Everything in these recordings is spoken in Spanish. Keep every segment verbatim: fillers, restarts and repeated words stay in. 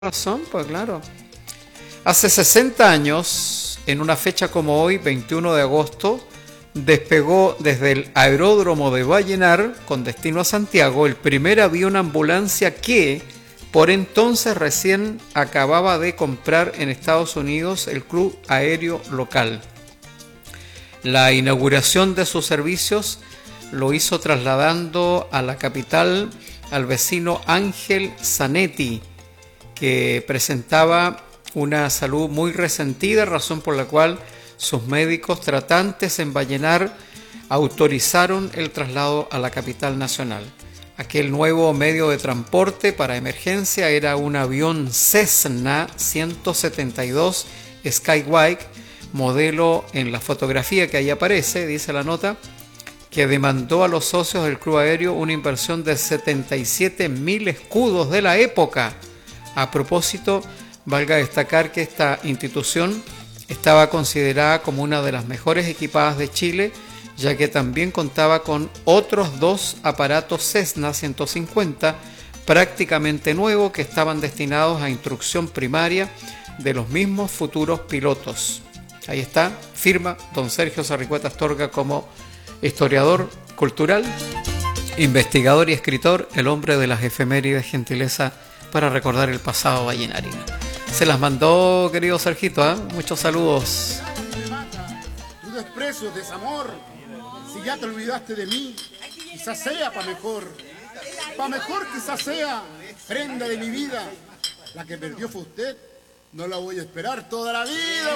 Razón, pues claro. Hace sesenta años, en una fecha como hoy, veintiuno de agosto, despegó desde el aeródromo de Vallenar, con destino a Santiago, el primer avión ambulancia que, por entonces recién acababa de comprar en Estados Unidos el club aéreo local. La inauguración de sus servicios lo hizo trasladando a la capital al vecino Ángel Zanetti, que presentaba una salud muy resentida, razón por la cual sus médicos tratantes en Vallenar autorizaron el traslado a la capital nacional. Aquel nuevo medio de transporte para emergencia era un avión Cessna ciento setenta y dos Skywake, modelo en la fotografía que ahí aparece, dice la nota, que demandó a los socios del club aéreo una inversión de setenta y siete mil escudos de la época. A propósito, valga destacar que esta institución estaba considerada como una de las mejores equipadas de Chile, ya que también contaba con otros dos aparatos Cessna ciento cincuenta prácticamente nuevos que estaban destinados a instrucción primaria de los mismos futuros pilotos. Ahí está, firma don Sergio Sarricueta Astorga como historiador cultural, investigador y escritor, el hombre de las efemérides, gentileza para recordar el pasado vallenarino. Se las mandó, querido Sergito, ¿eh? Muchos saludos. Tú desprecios, desamor, si ya te olvidaste de mí, quizás sea pa' mejor, pa' mejor quizás sea, prenda de mi vida, la que perdió fue usted, no la voy a esperar toda la vida.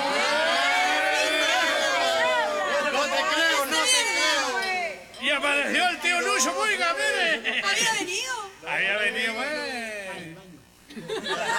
No te creo, no te creo. Y apareció el tío Lucho, oiga, mire. ¿Había venido? Había venido, pues.